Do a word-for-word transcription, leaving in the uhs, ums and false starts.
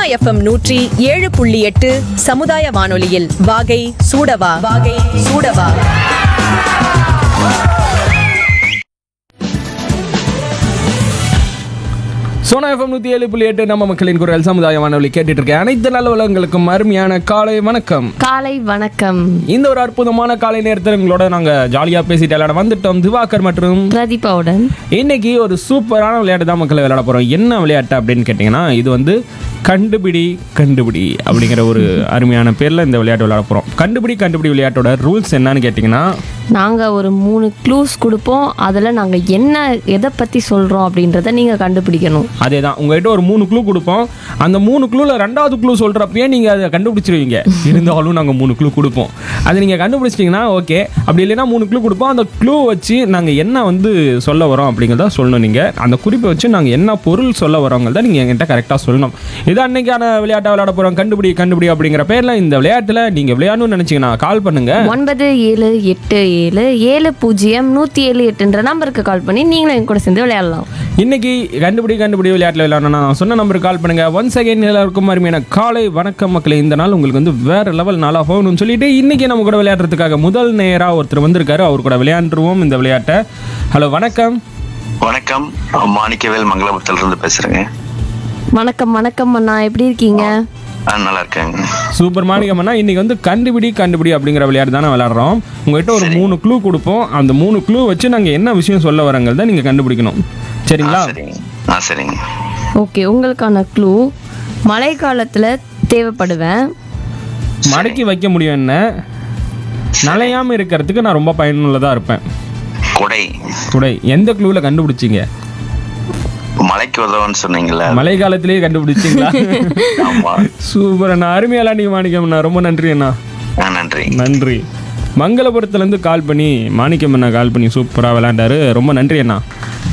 FM நூற்றி ஏழு புள்ளி எட்டு சமுதாய வானொலியில் வாகை சூடவா வாகை சூடவா. சோனா எஃப்எம் நூற்றி ஏழு புள்ளி எட்டு நம்ம மக்களின் குரல் சமுதாய வானொலி கேட்டுட்டு இருக்கேன். அனைத்து நல்ல உலகங்களுக்கும் அருமையான காலை வணக்கம். காலை வணக்கம். இந்த ஒரு அற்புதமான காலை நேரத்தில் உங்களோட நாங்கள் ஜாலியாக பேசிட்டு விளையாட வந்துட்டோம். திவாகர் மற்றும் பிரதீபாவுடன் இன்னைக்கு ஒரு சூப்பரான விளையாட்டு தான் மக்களை விளையாட போகிறோம். என்ன விளையாட்டு அப்படின்னு கேட்டிங்கன்னா, இது வந்து கண்டுபிடி கண்டுபிடி அப்படிங்கிற ஒரு அருமையான பேரில் இந்த விளையாட்டு விளையாட போகிறோம். கண்டுபிடி கண்டுபிடி விளையாட்டோட ரூல்ஸ் என்னன்னு கேட்டிங்கன்னா, நாங்கள் ஒரு மூணு க்ளூஸ் கொடுப்போம். அதில் நாங்கள் என்ன எதை பற்றி சொல்கிறோம் அப்படின்றத நீங்கள் கண்டுபிடிக்கணும். அதே தான், உங்கள்கிட்ட ஒரு மூணு க்ளூ கொடுப்போம். அந்த மூணு க்ளூவில் ரெண்டாவது க்ளூ சொல்கிறப்பயே நீங்கள் அதை கண்டுபிடிச்சிருவீங்க. இருந்தாலும் நாங்கள் மூணு க்ளூ கொடுப்போம். அதை நீங்கள் கண்டுபிடிச்சிட்டிங்கன்னா ஓகே, அப்படி இல்லைன்னா மூணு க்ளூ கொடுப்போம். அந்த க்ளூ வச்சு நாங்கள் என்ன வந்து சொல்ல வரோம் அப்படிங்கிறத சொல்லணும். நீங்கள் அந்த குறிப்பை வச்சு நாங்கள் என்ன பொருள் சொல்ல வரோங்கிறத நீங்கள் என்கிட்ட கரெக்டாக சொல்லணும். இது அன்னைக்கான விளையாட்டை விளையாட போகிறோம். கண்டுபிடி கண்டுபிடி அப்படிங்கிற பேரில் இந்த விளையாட்டில் நீங்கள் விளையாடணும்னு நினச்சிங்கன்னா கால் பண்ணுங்கள். ஒன்பது ஏழு எட்டு ஏழு ஏழு பூஜ்ஜியம் நூற்றி ஏழு எட்டுன்ற நம்பருக்கு கால் பண்ணி நீங்களும் என் கூட சேர்ந்து விளையாடலாம். இன்னைக்கு கண்டுபிடி கண்டுபிடி விளையாட்டில் விளையாடணும்னா நான் சொன்ன நம்பருக்கு கால் பண்ணுங்க. ஒன் செகண்ட் எல்லாருக்கும் அருமையான காலை வணக்கம் மக்களே. இந்த நாள் உங்களுக்கு வந்து வேற லெவல் நாளாக போகணும்னு சொல்லிட்டு இன்னைக்கு நம்ம கூட விளையாடுறதுக்காக முதல் நேராக ஒருத்தர் வந்திருக்காரு. அவர் கூட விளையாண்டுருவோம் இந்த விளையாட்டை. ஹலோ வணக்கம். வணக்கம், மாணிக்கவேல் மங்களபுரத்துல இருந்து பேசுறேங்க. வணக்கம் வணக்கம் அண்ணா, எப்படி இருக்கீங்க? நல்லா இருக்காங்க. சூப்பர் மாணிக்கம் அண்ணா. இன்னைக்கு வந்து கண்டுபிடி கண்டுபிடி அப்படிங்கிற விளையாட்டு தானே விளையாடுறோம். உங்ககிட்ட ஒரு மூணு க்ளூ கொடுப்போம். அந்த மூணு க்ளூ வச்சு நாங்கள் என்ன விஷயம் சொல்ல வரோங்கிறத நீங்கள் கண்டுபிடிக்கணும். சரிங்களா? ஆ சரிங்க. ஓகே, உங்களுக்கான க்ளூ மழை காலத்தில் தேவைப்படுவேன். மடக்கி வைக்க முடியும். என்ன நனையாமல் இருக்கிறதுக்கு நான் ரொம்ப பயனுள்ளதாக இருப்பேன். குடை. குடை. எந்த க்ளூவில் கண்டுபிடிச்சிங்க? மலைக்கு உதவுன்னு சொன்னீங்களா? மழை காலத்திலேயே கண்டுபிடிச்சிங்களா? சூப்பர் அண்ணா, அருமையாலா நீ மாணிக்கம் அண்ணா. ரொம்ப நன்றி அண்ணா. நன்றி நன்றி. மங்களபுரத்துலேருந்து கால் பண்ணி மாணிக்கம் அண்ணா கால் பண்ணி சூப்பராக விளையாண்டாரு. ரொம்ப நன்றி அண்ணா.